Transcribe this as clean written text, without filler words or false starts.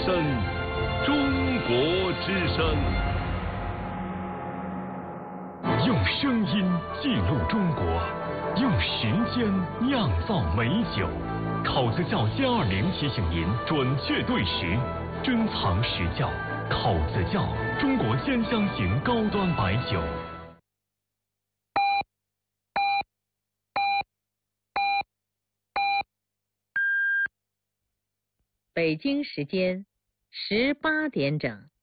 声，中国之声。用声音记录中国，用时间酿造美酒。口子窖720提醒您准确对时，珍藏实窖。口子窖，中国兼香型高端白酒。 北京时间18点整。